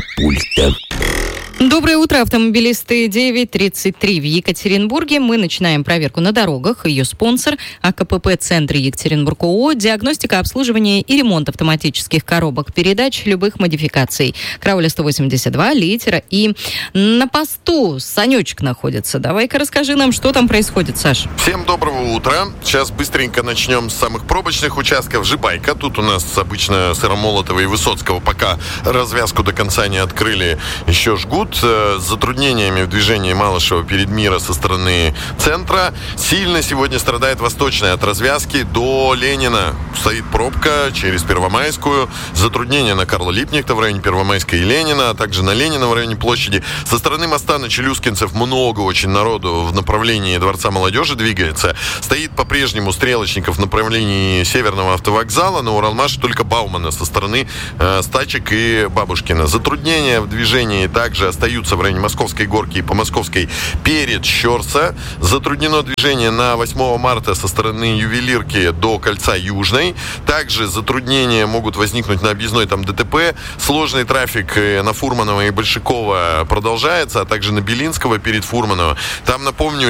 пульта. Доброе утро, автомобилисты. 9:33 в Екатеринбурге. Мы начинаем проверку на дорогах. Ее спонсор АКПП «Центр Екатеринбург» ООО. Диагностика, обслуживание и ремонт автоматических коробок передач любых модификаций. Крауля 182, литера. И на посту Санечек находится. Давай-ка расскажи нам, что там происходит, Саш. Всем доброго утра. Сейчас быстренько начнем с самых пробочных участков. Жибайка. Тут у нас обычно Сыромолотова и Высоцкого пока развязку до конца не открыли. Еще жгут. С затруднениями в движении Малышева перед Мира со стороны центра. Сильно сегодня страдает Восточная от развязки до Ленина. Стоит пробка через Первомайскую. Затруднения на Карла Липкнехта в районе Первомайской и Ленина, а также на Ленина в районе площади. Со стороны моста на Челюскинцев много очень народу в направлении Дворца молодежи двигается. Стоит по-прежнему стрелочников в направлении Северного автовокзала. На Уралмаше только Баумана со стороны Стачек и Бабушкина. Затруднения в движении также остаются в районе Московской горки и по Московской перед Щорса. Затруднено движение на 8 марта со стороны Ювелирки до Кольца Южной. Также затруднения могут возникнуть на объездной, там ДТП. Сложный трафик на Фурманова и Большакова продолжается, а также на Белинского перед Фурманова. Там, напомню,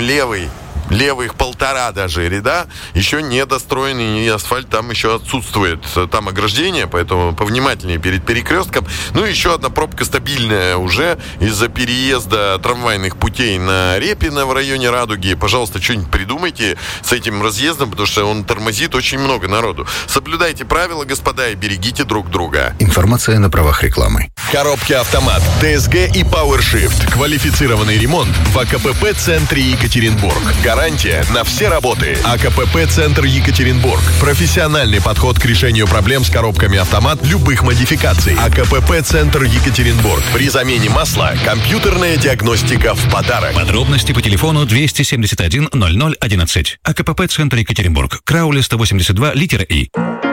левых 1,5 даже ряда, еще не достроенный, и асфальт там еще отсутствует. Там ограждение, поэтому повнимательнее перед перекрестком. Ну, еще одна пробка стабильная уже из-за переезда трамвайных путей на Репино в районе Радуги. Пожалуйста, что-нибудь придумайте с этим разъездом, потому что он тормозит очень много народу. Соблюдайте правила, господа, и берегите друг друга. Информация на правах рекламы. Коробки «Автомат», ТСГ и PowerShift. Квалифицированный ремонт в АКПП «Центре Екатеринбург». Гарантия на все работы. АКПП «Центр Екатеринбург». Профессиональный подход к решению проблем с коробками «Автомат» любых модификаций. АКПП «Центр Екатеринбург». При замене масла компьютерная диагностика в подарок. Подробности по телефону 271 0011. АКПП «Центр Екатеринбург». Крауля 182, литера И.